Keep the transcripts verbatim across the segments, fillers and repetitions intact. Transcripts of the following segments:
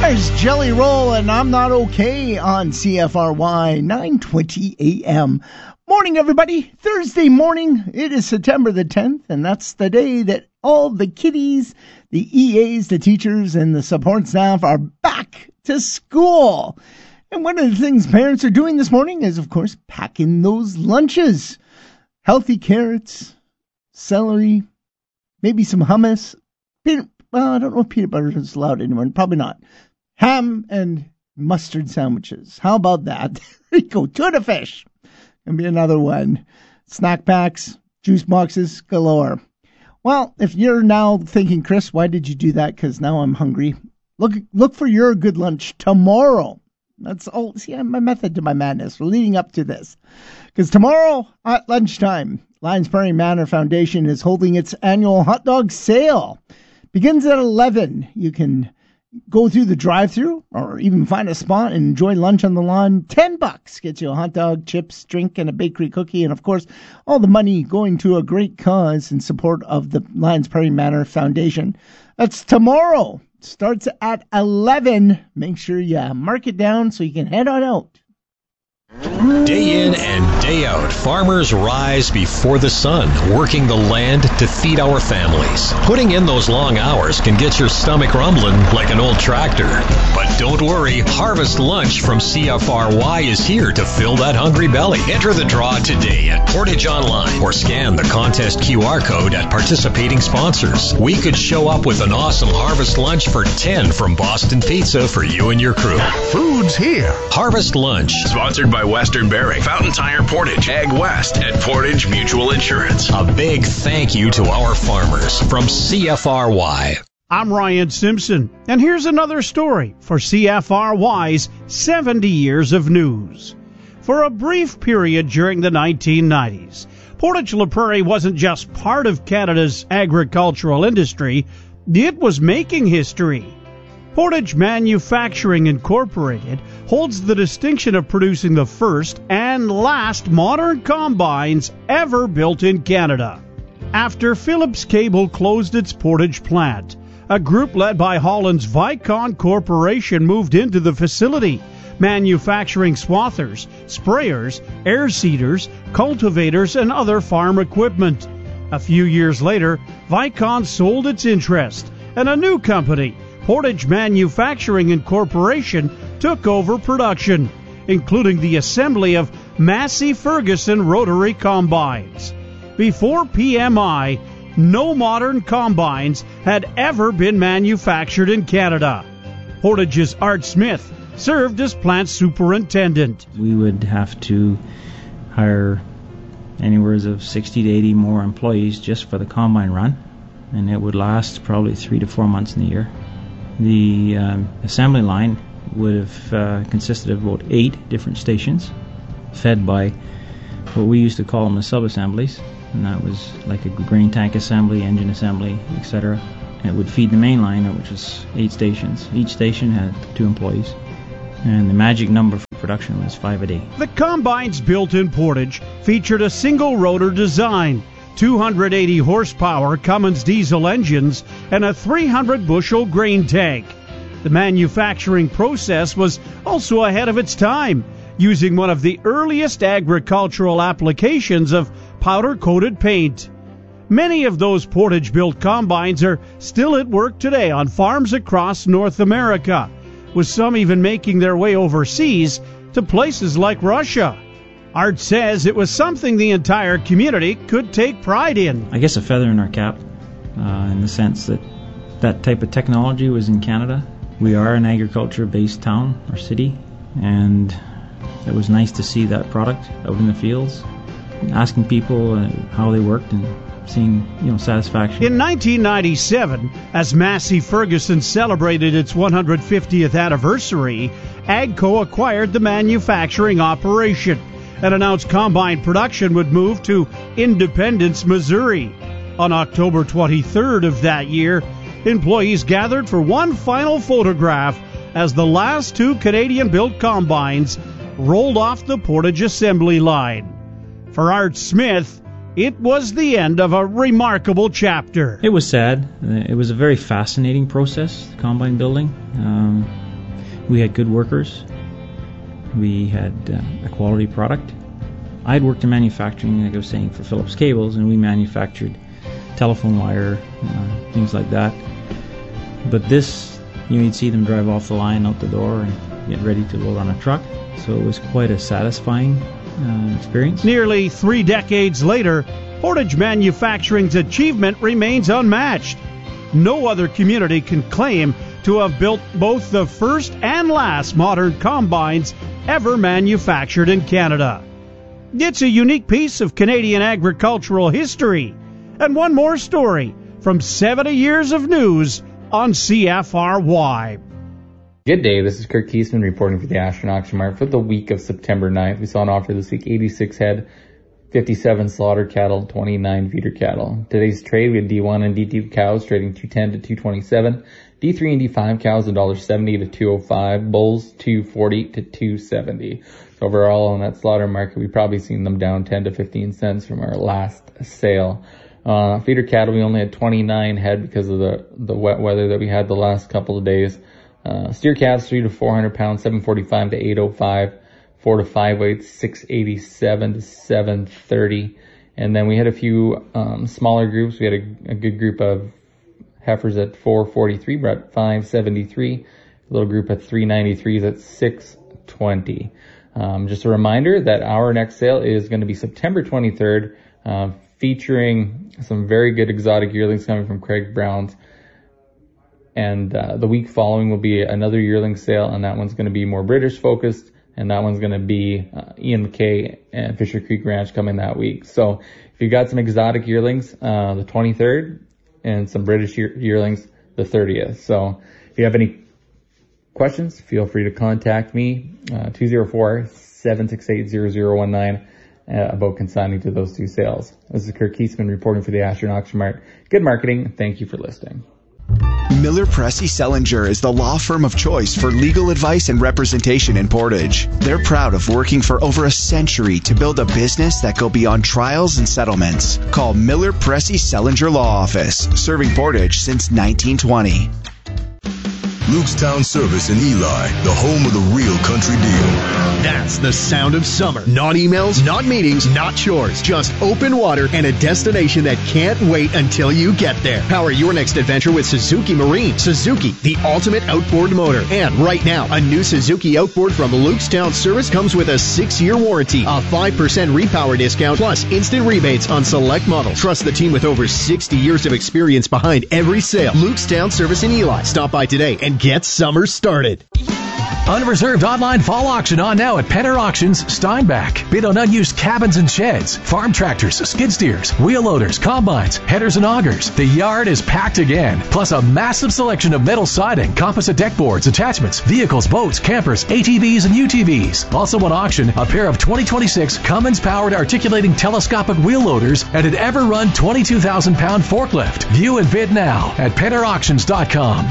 There's Jelly Roll and I'm Not Okay on C F R Y nine twenty A M. Morning, everybody. Thursday morning. It is September the tenth, and that's the day that all the kiddies, the E As, the teachers, and the support staff are back to school. And one of the things parents are doing this morning is, of course, packing those lunches. Healthy carrots, celery, maybe some hummus. Peanut, well, I don't know if peanut butter is allowed anymore. Probably not. Ham and mustard sandwiches. How about that? There you go. Tuna fish. Gonna be another one. Snack packs, juice boxes galore. Well, if you're now thinking, Chris, why did you do that? Because now I'm hungry. Look, look for your good lunch tomorrow. That's all. See, my method to my madness. We're leading up to this. Because tomorrow at lunchtime, Lions Prairie Manor Foundation is holding its annual hot dog sale. Begins at eleven. You can go through the drive-thru or even find a spot and enjoy lunch on the lawn. Ten bucks gets you a hot dog, chips, drink, and a bakery cookie. And, of course, all the money going to a great cause in support of the Lions Prairie Manor Foundation. That's tomorrow. Starts at eleven. Make sure you mark it down so you can head on out. Day in and day out, farmers rise before the sun, working the land to feed our families. Putting in those long hours can get your stomach rumbling like an old tractor. But don't worry, Harvest Lunch from C F R Y is here to fill that hungry belly. Enter the draw today at Portage Online or scan the contest Q R code at participating sponsors. We could show up with an awesome Harvest Lunch for ten from Boston Pizza for you and your crew. Food's here. Harvest Lunch. Sponsored by Western Bearing, Fountain Tire Portage, Ag West, and Portage Mutual Insurance. A big thank you to our farmers from C F R Y. I'm Ryan Simpson, and here's another story for C F R Y's seventy years of news. For a brief period during the nineteen nineties, Portage La Prairie wasn't just part of Canada's agricultural industry, it was making history. Portage Manufacturing Incorporated holds the distinction of producing the first and last modern combines ever built in Canada. After Phillips Cable closed its Portage plant, a group led by Holland's Vicon Corporation moved into the facility, manufacturing swathers, sprayers, air seeders, cultivators, and other farm equipment. A few years later, Vicon sold its interest, and a new company, Portage Manufacturing Incorporation, took over production, including the assembly of Massey Ferguson rotary combines. Before P M I, no modern combines had ever been manufactured in Canada. Portage's Art Smith served as plant superintendent. We would have to hire anywhere of sixty to eighty more employees just for the combine run, and it would last probably three to four months in the year. The um, assembly line would have uh, consisted of about eight different stations, fed by what we used to call them the sub-assemblies, and that was like a grain tank assembly, engine assembly, et cetera. And it would feed the main line, which was eight stations. Each station had two employees, and the magic number for production was five a day. The combines built in Portage featured a single rotor design, two hundred eighty horsepower Cummins diesel engines, and a three hundred bushel grain tank. The manufacturing process was also ahead of its time, using one of the earliest agricultural applications of powder-coated paint. Many of those Portage-built combines are still at work today on farms across North America, with some even making their way overseas to places like Russia. Art says it was something the entire community could take pride in. I guess a feather in our cap, uh, in the sense that that type of technology was in Canada. We are an agriculture-based town or city, and it was nice to see that product out in the fields, asking people uh, how they worked and seeing, you know, satisfaction. In nineteen ninety-seven, as Massey Ferguson celebrated its one hundred fiftieth anniversary, AGCO acquired the manufacturing operation and announced combine production would move to Independence, Missouri. On October twenty-third of that year, employees gathered for one final photograph as the last two Canadian-built combines rolled off the Portage assembly line. For Art Smith, it was the end of a remarkable chapter. It was sad. It was a very fascinating process, combine building. Um, We had good workers. We had uh, a quality product. I had worked in manufacturing, like I was saying, for Phillips Cables, and we manufactured telephone wire, uh, things like that. But this, you know, you'd see them drive off the line out the door and get ready to load on a truck. So it was quite a satisfying uh, experience. Nearly three decades later, Portage Manufacturing's achievement remains unmatched. No other community can claim to have built both the first and last modern combines ever manufactured in Canada. It's a unique piece of Canadian agricultural history. And one more story from seventy years of news on C F R Y. Good day, this is Kirk Kiesman reporting for the Ashton Auction Mart for the week of September ninth. We saw an offer this week, eighty-six head, fifty-seven slaughter cattle, twenty-nine feeder cattle. Today's trade, we had D one and D two cows trading two ten to two twenty-seven, D three and D five cows one dollar seventy to two oh five, bulls two forty to two seventy. So overall on that slaughter market, we've probably seen them down ten to fifteen cents from our last sale. Uh, feeder cattle, we only had twenty-nine head because of the, the wet weather that we had the last couple of days. Uh, steer calves, three to four hundred pounds, seven forty-five to eight oh five. Four to five weights, six eighty-seven to seven thirty. And then we had a few, um, smaller groups. We had a, a good group of heifers at four forty-three, we're at five seventy-three. A little group at three ninety-three is at six twenty. Um, just a reminder that our next sale is going to be September twenty-third, uh, featuring some very good exotic yearlings coming from Craig Brown's. And uh, the week following will be another yearling sale, and that one's going to be more British focused, and that one's going to be uh, Ian McKay and Fisher Creek Ranch coming that week. So if you got some exotic yearlings, uh, the twenty-third, and some British year- yearlings, the thirtieth. So if you have any questions, feel free to contact me, uh, two oh four, seven six eight, zero zero one nine, uh, about consigning to those two sales. This is Kirk Kiesman reporting for the Ashton Auction Mart. Good marketing. Thank you for listening. Miller Pressey Sellinger is the law firm of choice for legal advice and representation in Portage. They're proud of working for over a century to build a business that go beyond trials and settlements. Call Miller Pressey Sellinger Law Office, serving Portage since nineteen twenty. Lukestown Service in Eli, the home of the real country deal. That's the sound of summer. Not emails, not meetings, not chores. Just open water and a destination that can't wait until you get there. Power your next adventure with Suzuki Marine. Suzuki, the ultimate outboard motor. And right now, a new Suzuki outboard from Lukestown Service comes with a six-year warranty, a five percent repower discount, plus instant rebates on select models. Trust the team with over sixty years of experience behind every sale. Lukestown Service in Eli. Stop by today and get summer started. Unreserved online fall auction on now at Penner Auctions, Steinbach. Bid on unused cabins and sheds, farm tractors, skid steers, wheel loaders, combines, headers and augers. The yard is packed again, plus a massive selection of metal siding, composite deck boards, attachments, vehicles, boats, campers, A T Vs, and U T Vs. Also on auction, a pair of twenty twenty-six Cummins-powered articulating telescopic wheel loaders and an ever-run twenty-two thousand pound forklift. View and bid now at penner auctions dot com.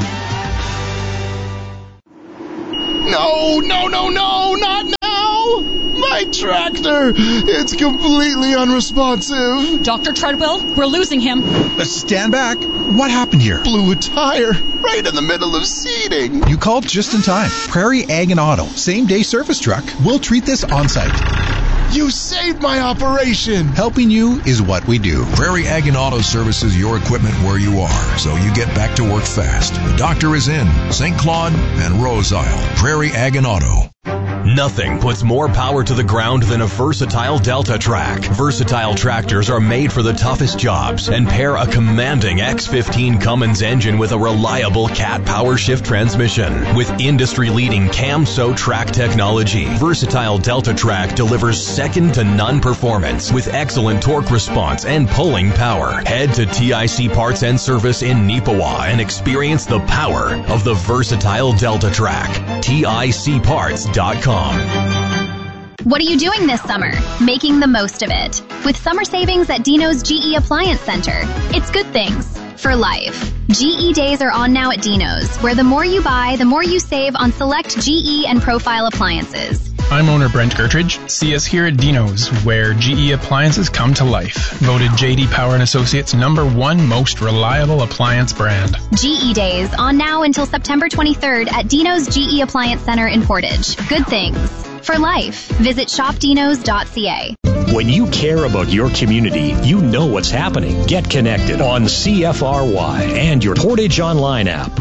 No, no, no, no, not now! My tractor! It's completely unresponsive. Doctor Treadwell, we're losing him. Uh, stand back. What happened here? Blew a tire right in the middle of seeding. You called just in time. Prairie Ag and Auto, same day service truck. We'll treat this on site. You saved my operation! Helping you is what we do. Prairie Ag and Auto services your equipment where you are, so you get back to work fast. The doctor is in Saint Claude and Rose Isle. Prairie Ag and Auto. Nothing puts more power to the ground than a versatile Delta Track. Versatile tractors are made for the toughest jobs and pair a commanding X fifteen Cummins engine with a reliable Cat power shift transmission. With industry-leading Camso track technology, versatile Delta Track delivers second-to-none performance with excellent torque response and pulling power. Head to T I C Parts and Service in Neepawa and experience the power of the versatile Delta Track. T I C parts dot com. What are you doing this summer? Making the most of it. With summer savings at Dino's G E Appliance Center. It's good things for life. G E days are on now at Dino's, where the more you buy, the more you save on select G E and Profile appliances. I'm owner Brent Gertridge. See us here at Dino's, where G E appliances come to life. Voted J D Power and Associates number one most reliable appliance brand. G E Days on now until September twenty-third at Dino's G E Appliance Center in Portage. Good things for life. Visit shop dinos dot c a. When you care about your community, you know what's happening. Get connected on C F R Y and your Portage Online app.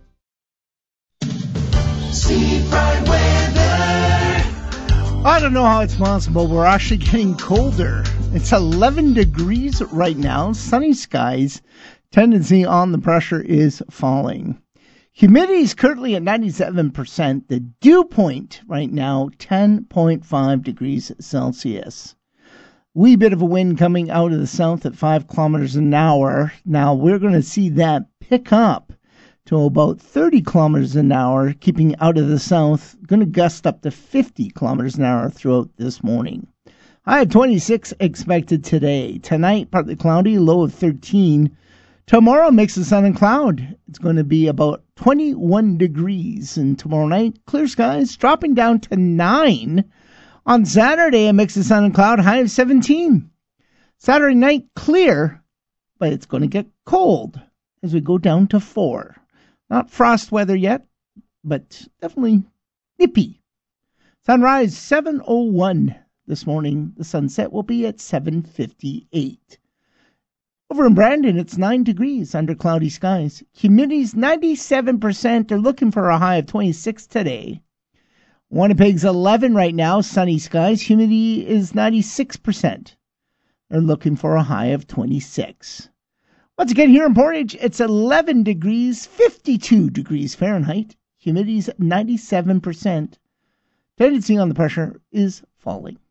Seafront weather. I don't know how it's possible. We're actually getting colder. It's eleven degrees right now. Sunny skies. Tendency on the pressure is falling. Humidity is currently at ninety-seven percent. The dew point right now, ten point five degrees Celsius. Wee bit of a wind coming out of the south at five kilometers an hour. Now we're going to see that pick up to about thirty kilometers an hour, keeping out of the south. Going to gust up to fifty kilometers an hour throughout this morning. High of twenty-six expected today. Tonight, partly cloudy, low of thirteen. Tomorrow, mix of sun and cloud. It's going to be about twenty-one degrees. And tomorrow night, clear skies, dropping down to nine. On Saturday, a mix of sun and cloud, high of seventeen. Saturday night, clear, but it's going to get cold as we go down to four. Not frost weather yet, but definitely nippy. Sunrise, seven oh one this morning. The sunset will be at seven fifty-eight. Over in Brandon, it's nine degrees under cloudy skies. Humidity's ninety-seven percent. They're looking for a high of twenty-six today. Winnipeg's eleven right now, sunny skies. Humidity is ninety-six percent. They're looking for a high of twenty-six. Once again, here in Portage, it's eleven degrees, fifty-two degrees Fahrenheit. Humidity's ninety-seven percent. Tendency on the pressure is falling.